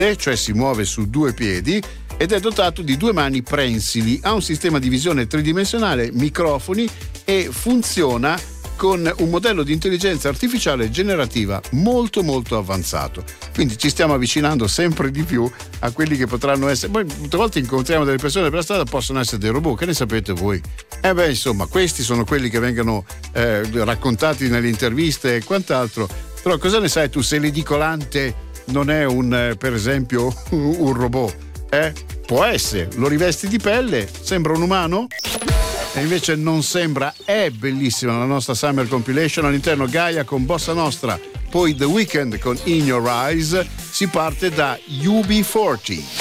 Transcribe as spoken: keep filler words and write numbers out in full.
cioè si muove su due piedi ed è dotato di due mani prensili, ha un sistema di visione tridimensionale, microfoni e funziona con un modello di intelligenza artificiale generativa molto molto avanzato. Quindi ci stiamo avvicinando sempre di più a quelli che potranno essere. Poi molte volte incontriamo delle persone per la strada, possono essere dei robot, che ne sapete voi? Eh beh, insomma, questi sono quelli che vengono eh, raccontati nelle interviste e quant'altro. Però cosa ne sai tu se l'edicolante non è un, eh, per esempio, un robot? Eh? Può essere, lo rivesti di pelle, sembra un umano? E invece non sembra. È bellissima la nostra Summer Compilation, all'interno Gaia con Bossa Nostra, poi The Weeknd con In Your Eyes. Si parte da U B quaranta.